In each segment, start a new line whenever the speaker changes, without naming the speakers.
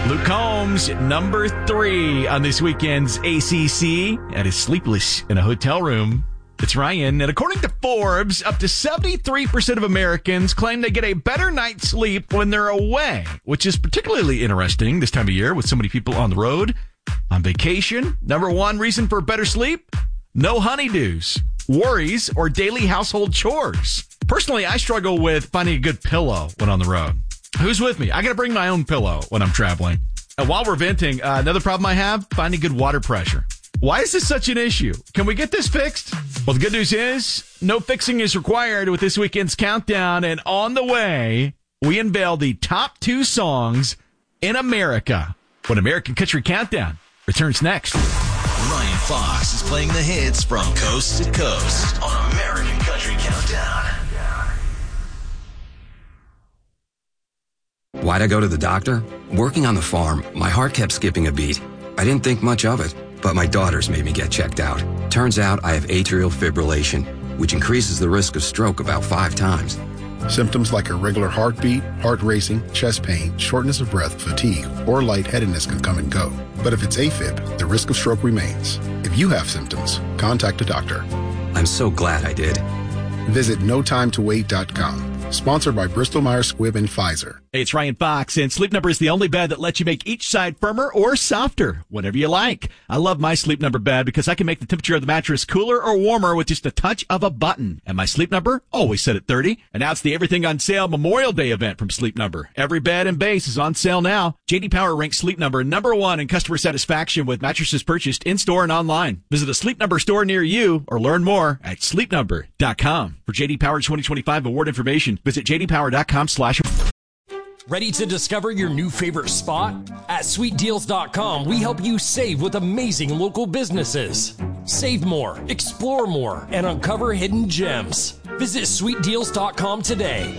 Luke Combs at number 3 on this weekend's ACC and is sleepless in a hotel room. It's Ryan. And according to Forbes, up to 73% of Americans claim they get a better night's sleep when they're away, which is particularly interesting this time of year with so many people on the road, on vacation. Number 1 reason for better sleep? No honeydews, worries, or daily household chores. Personally, I struggle with finding a good pillow when on the road. Who's with me? I got to bring my own pillow when I'm traveling. And while we're venting, another problem I have, finding good water pressure. Why is this such an issue? Can we get this fixed? Well, the good news is no fixing is required with this weekend's countdown. And on the way, we unveil the top 2 songs in America when American Country Countdown returns next.
Ryan Fox is playing the hits from coast to coast on American Country Countdown.
Why'd I go to the doctor? Working on the farm, my heart kept skipping a beat. I didn't think much of it, but my daughters made me get checked out. Turns out I have atrial fibrillation, which increases the risk of stroke about 5 times.
Symptoms like irregular heartbeat, heart racing, chest pain, shortness of breath, fatigue, or lightheadedness can come and go. But if it's AFib, the risk of stroke remains. If you have symptoms, contact a doctor.
I'm so glad I did.
Visit notimetowait.com. Sponsored by Bristol-Myers Squibb and Pfizer.
Hey, it's Ryan Fox, and Sleep Number is the only bed that lets you make each side firmer or softer, whatever you like. I love my Sleep Number bed because I can make the temperature of the mattress cooler or warmer with just a touch of a button. And my Sleep Number, always set at 30. And now it's the Everything on Sale Memorial Day event from Sleep Number. Every bed and base is on sale now. J.D. Power ranks Sleep Number number 1 in customer satisfaction with mattresses purchased in-store and online. Visit a Sleep Number store near you or learn more at sleepnumber.com. For J.D. Power 2025 award information, visit jdpower.com/.
Ready to discover your new favorite spot? At sweetdeals.com, we help you save with amazing local businesses. Save more, explore more, and uncover hidden gems. Visit sweetdeals.com today.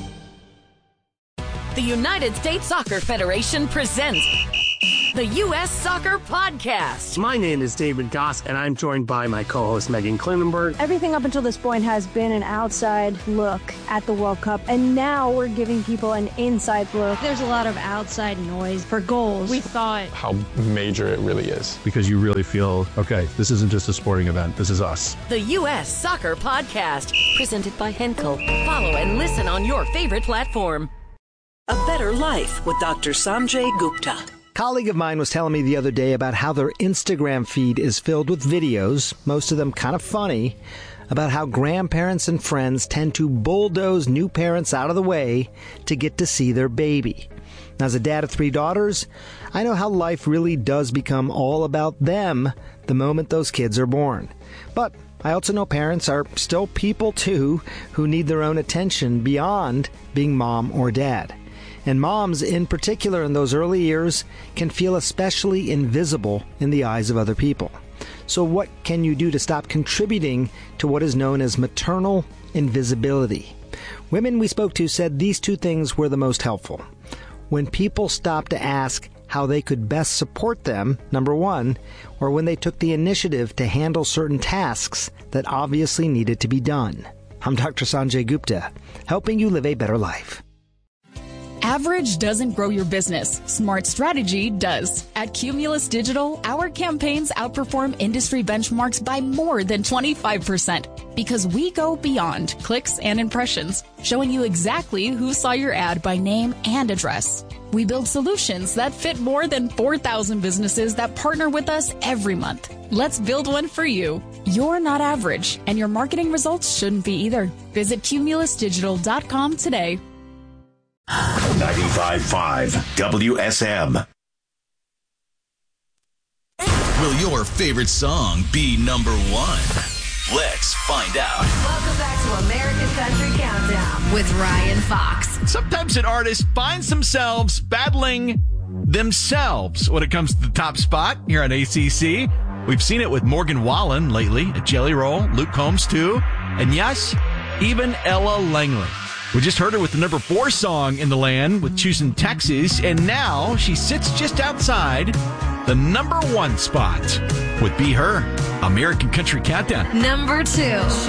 The United States Soccer Federation presents the U.S. Soccer Podcast.
My name is David Goss, and I'm joined by my co-host Megan Klinenberg.
Everything up until this point has been an outside look at the World Cup, and now we're giving people an inside look.
There's a lot of outside noise for goals. We thought
how major it really is.
Because you really feel, okay, this isn't just a sporting event, this is us.
The U.S. Soccer Podcast, presented by Henkel. Follow and listen on your favorite platform.
A Better Life with Dr. Sanjay Gupta.
Colleague of mine was telling me the other day about how their Instagram feed is filled with videos, most of them kind of funny, about how grandparents and friends tend to bulldoze new parents out of the way to get to see their baby. Now, as a dad of 3 daughters, I know how life really does become all about them the moment those kids are born. But I also know parents are still people too who need their own attention beyond being mom or dad. And moms, in particular in those early years, can feel especially invisible in the eyes of other people. So what can you do to stop contributing to what is known as maternal invisibility? Women we spoke to said these 2 things were the most helpful. When people stopped to ask how they could best support them, number 1, or when they took the initiative to handle certain tasks that obviously needed to be done. I'm Dr. Sanjay Gupta, helping you live a better life.
Average doesn't grow your business. Smart strategy does. At Cumulus Digital, our campaigns outperform industry benchmarks by more than 25% because we go beyond clicks and impressions, showing you exactly who saw your ad by name and address. We build solutions that fit more than 4,000 businesses that partner with us every month. Let's build one for you. You're not average, and your marketing results shouldn't be either. Visit cumulusdigital.com today.
95.5 WSM. Will your favorite song be number 1? Let's find out.
Welcome back to American Country Countdown with Ryan Fox.
Sometimes an artist finds themselves battling themselves when it comes to the top spot here on ACC. We've seen it with Morgan Wallen lately at Jelly Roll, Luke Combs too, and yes, even Ella Langley. We just heard her with the number 4 song in the land with Choosing Texas, and now she sits just outside the number 1 spot with Be Her, American Country Countdown.
Number 2.